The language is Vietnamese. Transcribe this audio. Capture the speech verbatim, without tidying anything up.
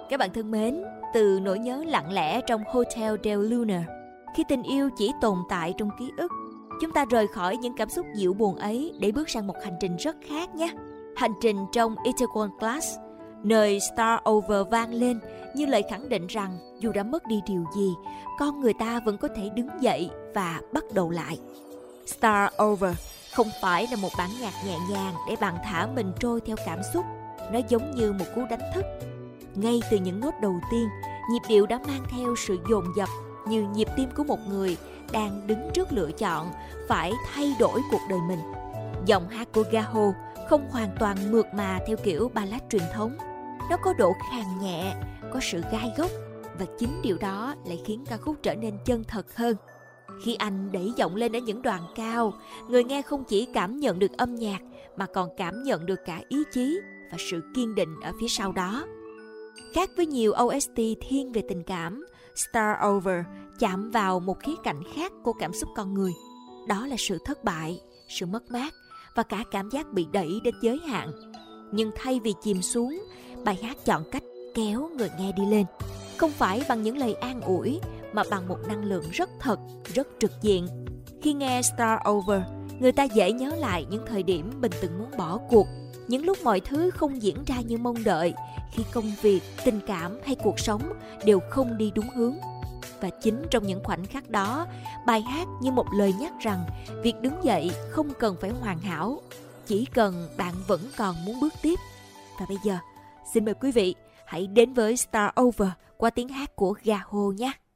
Các bạn thân mến, từ nỗi nhớ lặng lẽ trong Hotel del Luna, khi tình yêu chỉ tồn tại trong ký ức, chúng ta rời khỏi những cảm xúc dịu buồn ấy để bước sang một hành trình rất khác nhé. Hành trình trong Itaewon Class, nơi Start Over vang lên như lời khẳng định rằng dù đã mất đi điều gì, con người ta vẫn có thể đứng dậy và bắt đầu lại. Start Over không phải là một bản nhạc nhẹ nhàng để bạn thả mình trôi theo cảm xúc. Nó giống như một cú đánh thức. Ngay từ những nốt đầu tiên, nhịp điệu đã mang theo sự dồn dập như nhịp tim của một người đang đứng trước lựa chọn phải thay đổi cuộc đời mình. Giọng hát của Gaho không hoàn toàn mượt mà theo kiểu ballad truyền thống. Nó có độ khàn nhẹ, có sự gai góc, và chính điều đó lại khiến ca khúc trở nên chân thật hơn. Khi anh đẩy giọng lên ở những đoạn cao, người nghe không chỉ cảm nhận được âm nhạc mà còn cảm nhận được cả ý chí và sự kiên định ở phía sau đó. Khác với nhiều ô ét tê thiên về tình cảm, Start Over chạm vào một khía cạnh khác của cảm xúc con người. Đó là sự thất bại, sự mất mát và cả cảm giác bị đẩy đến giới hạn. Nhưng thay vì chìm xuống, bài hát chọn cách kéo người nghe đi lên. Không phải bằng những lời an ủi, mà bằng một năng lượng rất thật, rất trực diện. Khi nghe Start Over, người ta dễ nhớ lại những thời điểm mình từng muốn bỏ cuộc, những lúc mọi thứ không diễn ra như mong đợi, khi công việc, tình cảm hay cuộc sống đều không đi đúng hướng. Và chính trong những khoảnh khắc đó, bài hát như một lời nhắc rằng việc đứng dậy không cần phải hoàn hảo, chỉ cần bạn vẫn còn muốn bước tiếp. Và bây giờ, xin mời quý vị hãy đến với Start Over qua tiếng hát của Gaho nhé.